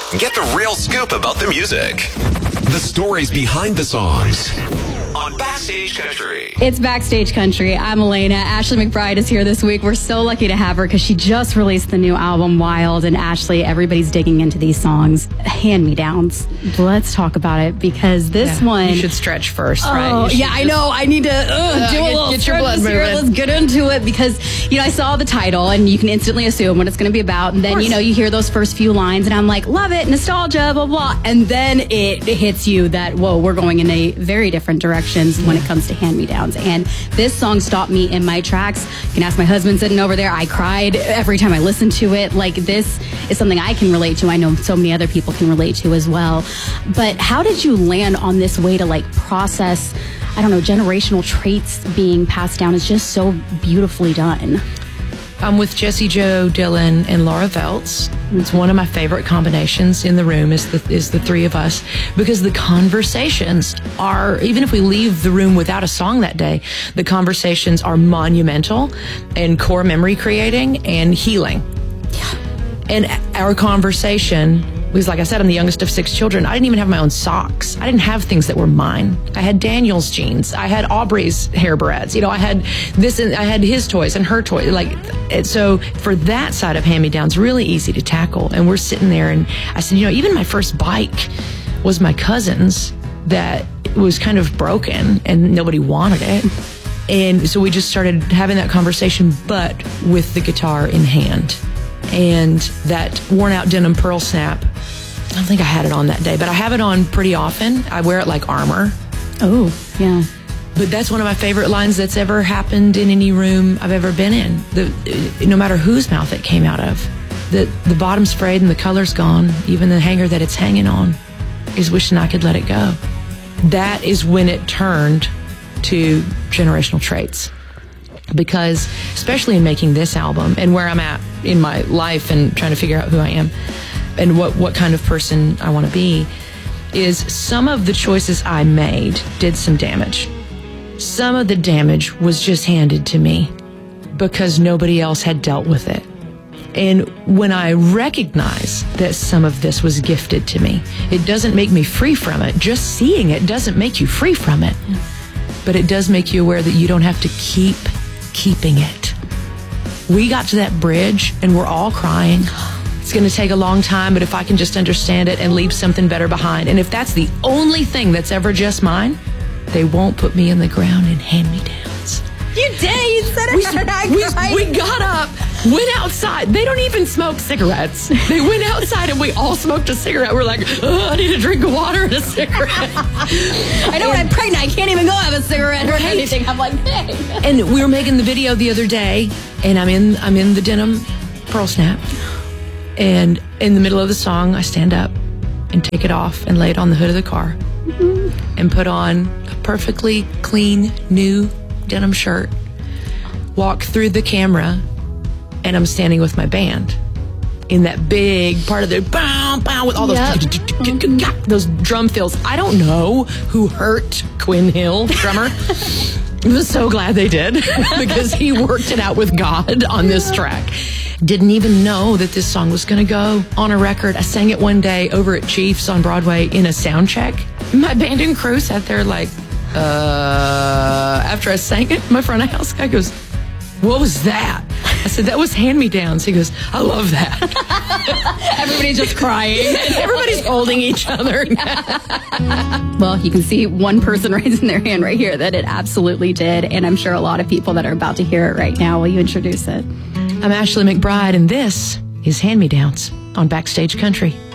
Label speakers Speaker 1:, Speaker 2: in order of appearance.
Speaker 1: Get the real scoop about the music. The stories behind the songs. On Backstage Country.
Speaker 2: It's Backstage Country. I'm Elena. Ashley McBryde is here this week. We're so lucky to have her because she just released the new album, Wild. And Ashley, everybody's digging into these songs. Hand-me-downs. Let's talk about it because this one...
Speaker 3: You should stretch first, right?
Speaker 2: Oh, yeah, I know. I need to do a little
Speaker 3: get your blood moving.
Speaker 2: Let's get into it because, I saw the title and you can instantly assume what it's going to be about. And then, you hear those first few lines and I'm like, love it, nostalgia, blah, blah. And then it hits you that, whoa, we're going in a very different direction when it comes to hand-me-downs. And this song stopped me in my tracks. You can ask my husband sitting over there. I cried every time I listened to it. Like, this is something I can relate to. I know so many other people can relate to as well. But how did you land on this way to process, generational traits being passed down? It's just so beautifully done.
Speaker 3: I'm with Jessie Jo Dillon and Laura Veltz. It's one of my favorite combinations in the room is the three of us, because the conversations are, even if we leave the room without a song that day, the conversations are monumental and core memory creating and healing. Yeah. And our conversation, because like I said, I'm the youngest of 6 children. I didn't even have my own socks. I didn't have things that were mine. I had Daniel's jeans. I had Aubrey's hair barrettes. I had this, and I had his toys and her toys. So for that side of hand-me-downs, really easy to tackle. And we're sitting there, and I said, even my first bike was my cousin's that was kind of broken, and nobody wanted it. And so we just started having that conversation, but with the guitar in hand. And that worn-out denim pearl snap, I don't think I had it on that day, but I have it on pretty often. I wear it like armor.
Speaker 2: Oh, yeah.
Speaker 3: But that's one of my favorite lines that's ever happened in any room I've ever been in. No matter whose mouth it came out of. The bottom's frayed and the color's gone. Even the hanger that it's hanging on is wishing I could let it go. That is when it turned to generational traits. Because, especially in making this album and where I'm at in my life and trying to figure out who I am and what kind of person I want to be, is some of the choices I made did some damage. Some of the damage was just handed to me because nobody else had dealt with it. And when I recognize that some of this was gifted to me, it doesn't make me free from it. Just seeing it doesn't make you free from it. But it does make you aware that you don't have to keep keeping it. We got to that bridge and we're all crying. It's going to take a long time, but if I can just understand it and leave something better behind, and if that's the only thing that's ever just mine, they won't put me in the ground in hand-me-downs.
Speaker 2: You did. You said it.
Speaker 3: We got up, went outside. They don't even smoke cigarettes. They went outside and we all smoked a cigarette. We're like, I need a drink of water and a cigarette.
Speaker 2: I know when I'm pregnant, I can't even go have a cigarette or anything. I'm like, hey.
Speaker 3: And we were making the video the other day, and I'm in the denim pearl snap. And in the middle of the song, I stand up and take it off and lay it on the hood of the car and put on a perfectly clean, new denim shirt, walk through the camera, and I'm standing with my band in that big part of the bow, bow, with all those drum fills. I don't know who hurt Quinn Hill, drummer. I'm so glad they did because he worked it out with God on this track. Didn't even know that this song was going to go on a record. I sang it one day over at Chiefs on Broadway in a sound check. My band and crew sat there like, after I sang it, my front of house guy goes, what was that? I said, that was hand-me-downs. He goes, I love that.
Speaker 2: Everybody's just crying.
Speaker 3: Everybody's holding each other.
Speaker 2: Well, you can see one person raising their hand right here that it absolutely did. And I'm sure a lot of people that are about to hear it right now. Will you introduce it?
Speaker 3: I'm Ashley McBryde, and this is Hand-Me-Downs on Backstage Country.